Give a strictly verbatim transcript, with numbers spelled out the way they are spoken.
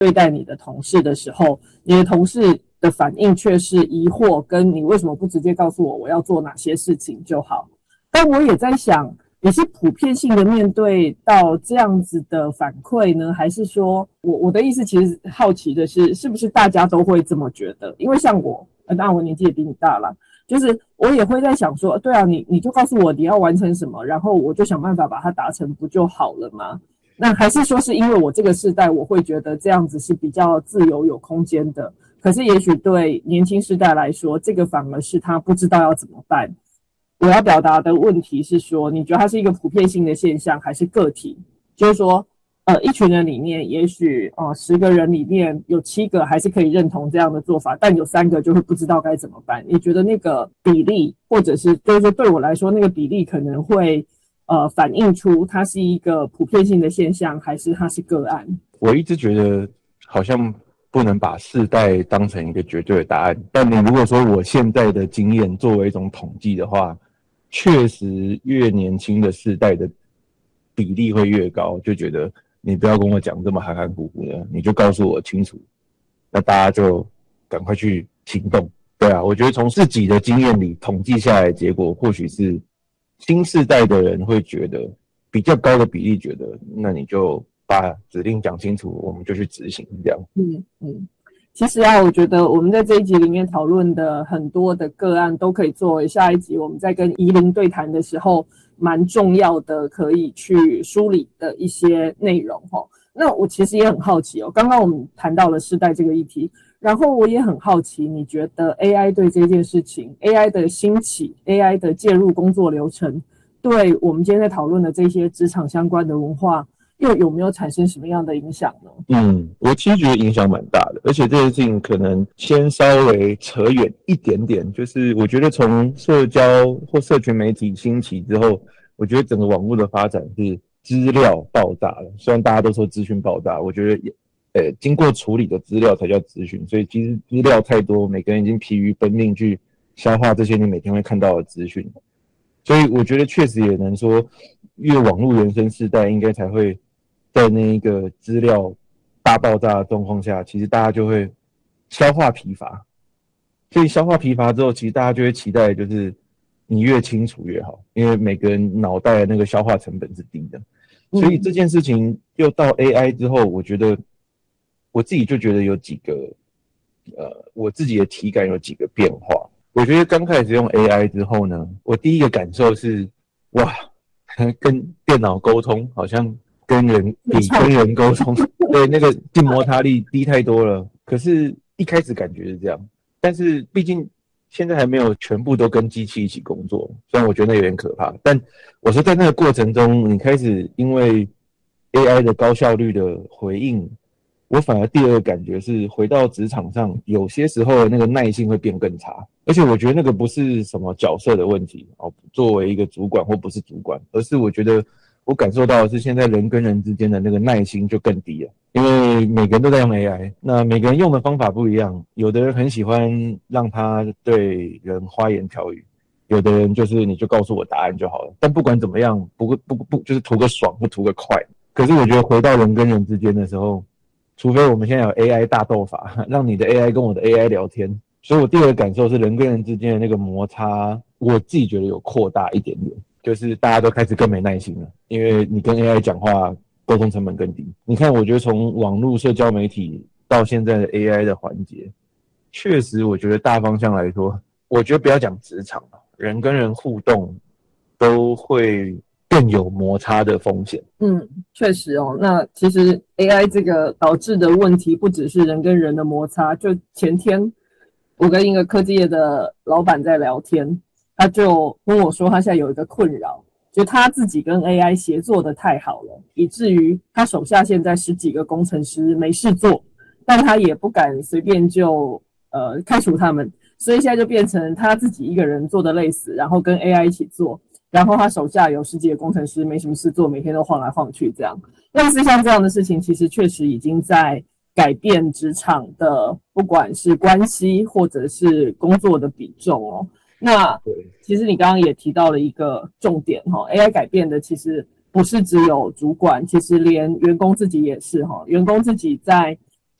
对待你的同事的时候，你的同事的反应却是疑惑，跟你为什么不直接告诉我我要做哪些事情就好。但我也在想，你是普遍性的面对到这样子的反馈呢，还是说我我的意思其实好奇的是，是不是大家都会这么觉得？因为像我，呃，当然我年纪也比你大啦，就是我也会在想说，对啊，你你就告诉我你要完成什么，然后我就想办法把它达成，不就好了吗？那还是说是因为我这个世代，我会觉得这样子是比较自由有空间的，可是也许对年轻世代来说，这个反而是他不知道要怎么办。我要表达的问题是说，你觉得它是一个普遍性的现象，还是个体？就是说，呃，一群人里面，也许呃十个人里面有七个还是可以认同这样的做法，但有三个就会不知道该怎么办。你觉得那个比例，或者是就是说对我来说，那个比例可能会呃反映出它是一个普遍性的现象，还是它是个案？ 我一直觉得好像不能把世代当成一个绝对的答案，但你如果说我现在的经验作为一种统计的话，确实越年轻的世代的比例会越高，就觉得你不要跟我讲这么含含糊糊的，你就告诉我清楚，那大家就赶快去行动。对啊，我觉得从自己的经验里统计下来的结果，或许是新世代的人会觉得比较高的比例觉得，那你就把指令讲清楚，我们就去执行这样。 嗯嗯。其实啊，我觉得我们在这一集里面讨论的很多的个案，都可以作为下一集我们在跟宜林对谈的时候蛮重要的，可以去梳理的一些内容齁。那我其实也很好奇哦，刚刚我们谈到了世代这个议题，然后我也很好奇，你觉得 A I 对这件事情 ，A I 的兴起 ，A I 的介入工作流程，对我们今天在讨论的这些职场相关的文化，又有没有产生什么样的影响呢？ 嗯，我其实觉得影响蛮大的，而且这件事情可能先稍微扯远一点点，就是我觉得从社交或社群媒体兴起之后，我觉得整个网络的发展是资料爆炸了。虽然大家都说资讯爆炸，我觉得也呃经过处理的资料才叫资讯，所以其实资料太多，每个人已经疲于奔命去消化这些你每天会看到的资讯，所以我觉得确实也能说，越网络原生世代应该才会在那一个资料大爆炸的状况下，其实大家就会消化疲乏，所以消化疲乏之后，其实大家就会期待就是你越清楚越好，因为每个人脑袋的那个消化成本是低的。所以这件事情又到 A I 之后，我觉得我自己就觉得有几个呃，我自己的体感有几个变化。我觉得刚开始用 A I 之后呢，我第一个感受是，哇，跟电脑沟通好像跟人比跟人沟通，对，那个静摩擦力低太多了。可是一开始感觉是这样，但是毕竟现在还没有全部都跟机器一起工作，虽然我觉得那有点可怕，但我说在那个过程中，你开始因为 A I 的高效率的回应，我反而第二个感觉是回到职场上，有些时候那个耐性会变更差，而且我觉得那个不是什么角色的问题哦，作为一个主管或不是主管，而是我觉得我感受到的是现在人跟人之间的那个耐心就更低了，因为每个人都在用 A I， 那每个人用的方法不一样，有的人很喜欢让他对人花言巧语，有的人就是你就告诉我答案就好了，但不管怎么样，不不不就是图个爽，不图个快。可是我觉得回到人跟人之间的时候，除非我们现在有 A I 大斗法，让你的 A I 跟我的 A I 聊天，所以我第二个感受是人跟人之间的那个摩擦，我自己觉得有扩大一点点，就是大家都开始更没耐心了，因为你跟 A I 讲话，沟通成本更低。你看，我觉得从网络社交媒体到现在的 A I 的环节，确实我觉得大方向来说，我觉得不要讲职场了，人跟人互动都会更有摩擦的风险。 嗯，确实哦。那其实 A I 这个导致的问题不只是人跟人的摩擦，就前天我跟一个科技业的老板在聊天，他就跟我说他现在有一个困扰，就他自己跟 A I 协作的太好了，以至于他手下现在十几个工程师没事做，但他也不敢随便就呃开除他们，所以现在就变成他自己一个人做的累死，然后跟 A I 一起做，然后他手下有十几个工程师没什么事做，每天都晃来晃去这样。类似像这样的事情，其实确实已经在改变职场的不管是关系或者是工作的比重哦。那其实你刚刚也提到了一个重点哈 ，A I 改变的其实不是只有主管，其实连员工自己也是哈，员工自己在